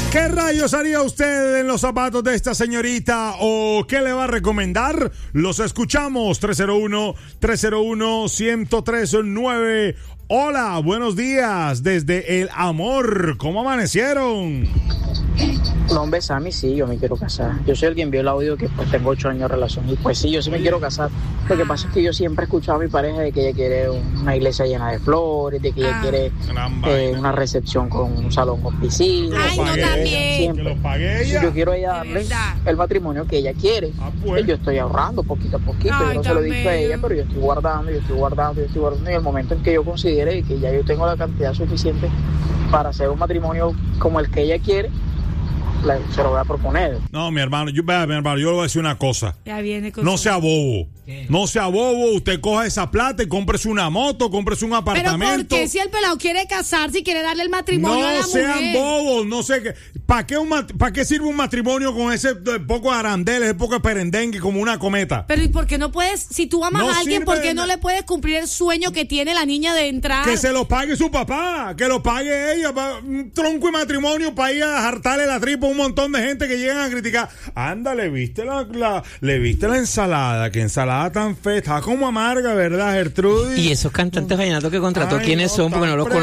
¿Qué rayos haría usted en los zapatos de esta señorita o qué le va a recomendar? Los escuchamos. 301-1039. Hola, buenos días desde El Amor. ¿Cómo amanecieron? No, hombre, Sammy, sí, yo me quiero casar. Yo soy el que envió el audio que pues tengo 8 años de relación. Y pues sí, yo sí me quiero casar. Lo que pasa es que yo siempre he escuchado a mi pareja de que ella quiere una iglesia llena de flores, de que ella quiere una recepción con un salón con piscina. Ay, no, también. Que lo pague ella. Yo quiero ella darle el matrimonio que ella quiere. Pues. Yo estoy ahorrando poquito a poquito. Ay, yo no se lo he dicho a también. ella, pero yo estoy guardando. Y el momento en que yo considere que ya yo tengo la cantidad suficiente para hacer un matrimonio como el que ella quiere, se lo voy a proponer. No, mi hermano, yo le voy a decir una cosa. Ya viene con No su- sea bobo. No sea bobo. Usted coja esa plata y cómprese una moto, cómprese un Pero apartamento. ¿por qué si el pelado quiere casarse y quiere darle el matrimonio a la No sean mujer? bobos, no sé qué. ¿Para qué sirve un matrimonio con ese poco de arandeles, ese poco de perendengue como una cometa? Pero ¿y por qué no puedes, si tú amas No a alguien, sirve por de qué no nada. le puedes cumplir el sueño que tiene la niña de entrar? Que se lo pague su papá, que lo pague ella, un tronco de matrimonio para ir a jartarle la tripa a un montón de gente que llegan a criticar. Anda, le viste la ensalada, que ensalada tan fea, está como amarga, ¿verdad, Gertrudis? Y esos cantantes vallenatos que contrató, Ay, ¿quiénes no, son? Porque no los tan